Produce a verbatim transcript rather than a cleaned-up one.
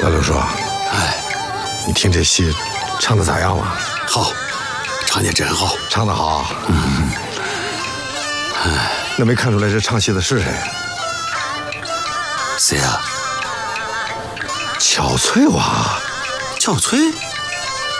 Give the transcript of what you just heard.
老刘叔， 哎， 你听这戏唱的咋样了？ 好，唱得真好， 唱得好。 嗯， 哎，那没看出来这唱戏的是谁？ 谁啊？ 巧翠娃。 巧翠。